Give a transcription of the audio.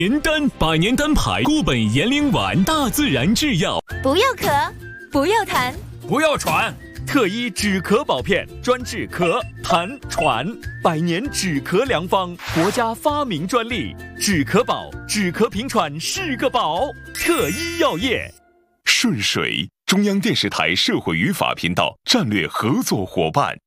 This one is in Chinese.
连丹百年单牌固本延龄丸，大自然制药。 不要咳，不要痰， 不要喘，特医止咳宝片，专治咳、痰、喘，100年止咳良方，国家发明专利。止咳宝，止咳平喘是个宝。特医药业。 顺水，中央电视台社会与法频道战略合作伙伴。